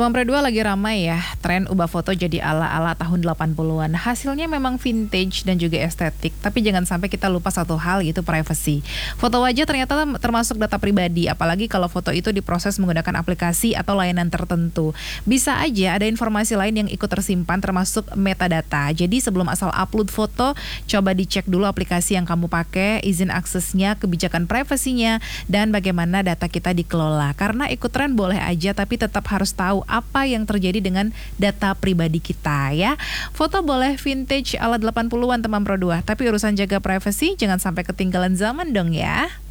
Teman Pro 2 lagi ramai ya, tren ubah foto jadi ala-ala tahun 80-an. Hasilnya memang vintage dan juga estetik, tapi jangan sampai kita lupa satu hal, yaitu privacy. Foto wajah ternyata termasuk data pribadi, apalagi kalau foto itu diproses menggunakan aplikasi atau layanan tertentu. Bisa aja ada informasi lain yang ikut tersimpan termasuk metadata. Jadi sebelum asal upload foto, coba dicek dulu aplikasi yang kamu pakai, izin aksesnya, kebijakan privasinya, dan bagaimana data kita dikelola. Karena ikut tren boleh aja, tapi tetap harus tahu apa yang terjadi dengan data pribadi kita ya. Foto boleh vintage ala 80-an teman Pro 2, tapi urusan jaga privasi jangan sampai ketinggalan zaman dong ya.